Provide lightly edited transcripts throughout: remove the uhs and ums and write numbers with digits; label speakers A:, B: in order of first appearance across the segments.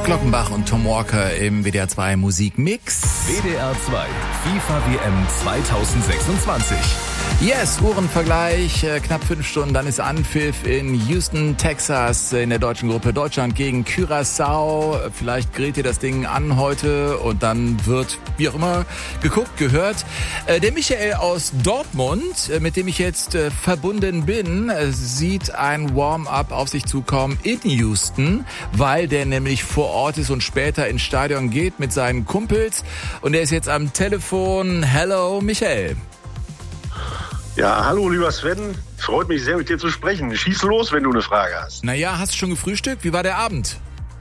A: Glockenbach und Tom Walker im WDR 2 Musikmix.
B: WDR 2 FIFA WM 2026.
A: Yes, Uhrenvergleich, knapp 5 Stunden, dann ist Anpfiff in Houston, Texas, in der deutschen Gruppe Deutschland gegen Curaçao. Vielleicht grillt ihr das Ding an heute und dann wird, wie auch immer, geguckt, gehört. Der Michael aus Dortmund, mit dem ich jetzt verbunden bin, sieht ein Warm-up auf sich zukommen in Houston, weil der nämlich vor Ort ist und später ins Stadion geht mit seinen Kumpels. Und er ist jetzt am Telefon. Hello, Michael.
C: Ja, hallo lieber Sven, freut mich sehr mit dir zu sprechen. Schieß los, wenn du eine Frage hast.
A: Naja, hast du schon gefrühstückt? Wie war der Abend?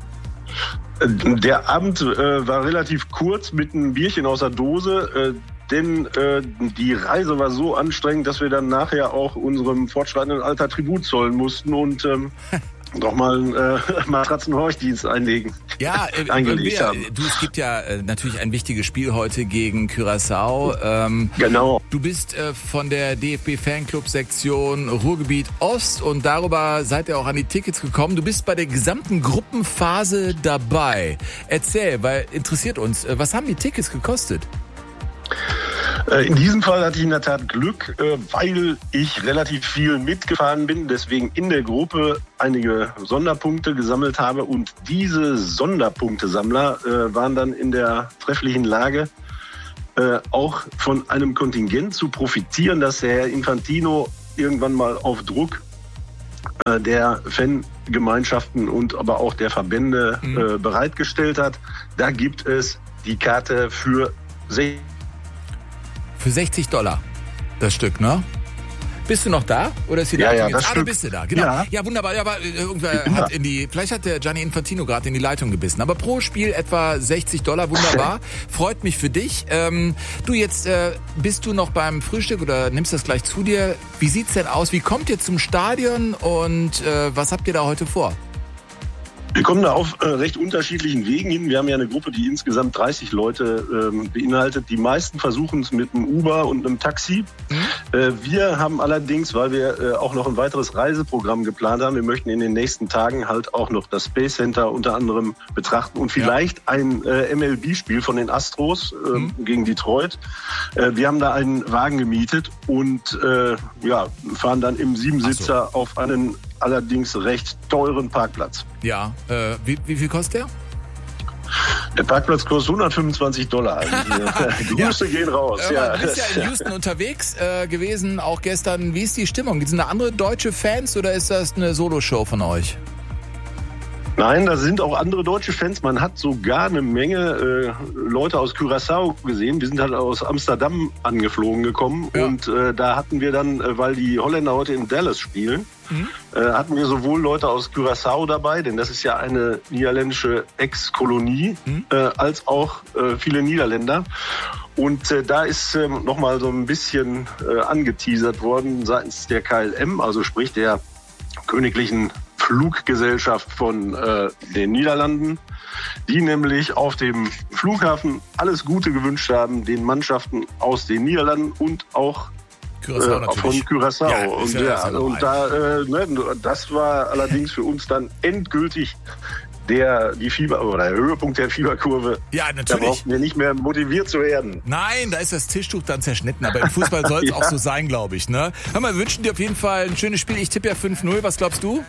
C: Der Abend war relativ kurz mit einem Bierchen aus der Dose, denn die Reise war so anstrengend, dass wir dann nachher auch unserem fortschreitenden Alter Tribut zollen mussten und nochmal einen Matratzenhorchdienst eingelegt haben.
A: Es gibt ja natürlich ein wichtiges Spiel heute gegen Curaçao.
C: Genau.
A: Du bist von der DFB-Fanclub-Sektion Ruhrgebiet Ost und darüber seid ihr auch an die Tickets gekommen. Du bist bei der gesamten Gruppenphase dabei. Erzähl, weil interessiert uns, was haben die Tickets gekostet?
C: In diesem Fall hatte ich in der Tat Glück, weil ich relativ viel mitgefahren bin, deswegen in der Gruppe einige Sonderpunkte gesammelt habe und diese Sonderpunktesammler waren dann in der trefflichen Lage, auch von einem Kontingent zu profitieren, das der Herr Infantino irgendwann mal auf Druck der Fangemeinschaften und aber auch der Verbände bereitgestellt hat. Da gibt es die Karte für
A: $60 das Stück, ne? Bist du noch da? Oder ist die Leitung jetzt?
C: Du
A: bist du da, genau. Ja, wunderbar. Ja, aber irgendwer hat vielleicht hat der Gianni Infantino gerade in die Leitung gebissen. Aber pro Spiel etwa $60, wunderbar. Freut mich für dich. Du, jetzt bist du noch beim Frühstück oder nimmst das gleich zu dir. Wie sieht's denn aus? Wie kommt ihr zum Stadion und was habt ihr da heute vor?
C: Wir kommen da auf recht unterschiedlichen Wegen hin. Wir haben ja eine Gruppe, die insgesamt 30 Leute beinhaltet. Die meisten versuchen es mit einem Uber und einem Taxi. Wir haben allerdings, weil wir auch noch ein weiteres Reiseprogramm geplant haben, wir möchten in den nächsten Tagen halt auch noch das Space Center unter anderem betrachten und vielleicht ein MLB-Spiel von den Astros gegen Detroit. Wir haben da einen Wagen gemietet und fahren dann im Siebensitzer auf einen allerdings recht teuren Parkplatz.
A: Ja, wie viel kostet der?
C: Der Parkplatz kostet $125. Also die Grüße gehen raus.
A: Du bist ja in Houston unterwegs gewesen, auch gestern. Wie ist die Stimmung? Sind da andere deutsche Fans oder ist das eine Soloshow von euch?
C: Nein, da sind auch andere deutsche Fans. Man hat sogar eine Menge Leute aus Curaçao gesehen. Wir sind halt aus Amsterdam angeflogen gekommen. Ja. Und da hatten wir dann, weil die Holländer heute in Dallas spielen, hatten wir sowohl Leute aus Curaçao dabei, denn das ist ja eine niederländische Ex-Kolonie, als auch viele Niederländer. Und da ist nochmal so ein bisschen angeteasert worden seitens der KLM, also sprich der Königlichen Fluggesellschaft von den Niederlanden, die nämlich auf dem Flughafen alles Gute gewünscht haben, den Mannschaften aus den Niederlanden und auch von Curaçao. Das war allerdings für uns dann endgültig der Höhepunkt der Fieberkurve.
A: Ja, natürlich.
C: Da brauchten wir nicht mehr motiviert zu werden.
A: Nein, da ist das Tischtuch dann zerschnitten. Aber im Fußball soll es auch so sein, glaube ich. Ne? Hör mal, wir wünschen dir auf jeden Fall ein schönes Spiel. Ich tippe ja 5-0. Was glaubst du?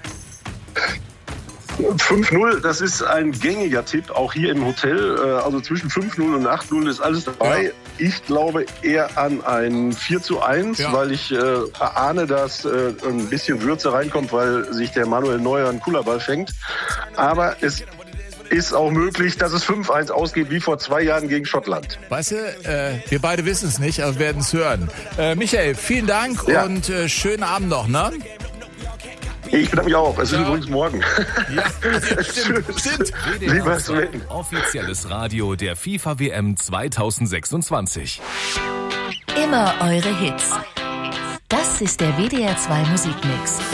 C: 5-0, das ist ein gängiger Tipp, auch hier im Hotel. Also zwischen 5-0 und 8-0 ist alles dabei. Ja. Ich glaube eher an ein 4-1, weil ich erahne, dass ein bisschen Würze reinkommt, weil sich der Manuel Neuer einen Kullerball fängt. Aber es ist auch möglich, dass es 5-1 ausgeht, wie vor 2 Jahren gegen Schottland.
A: Weißt du, wir beide wissen es nicht, aber wir werden es hören. Michael, vielen Dank und schönen Abend noch, ne?
C: Ich bedanke mich auch. Es ist übrigens morgen.
A: Ja, stimmt.
B: Lieber Sven. Offizielles Radio der FIFA WM 2026.
D: Immer eure Hits. Das ist der WDR 2 Musikmix.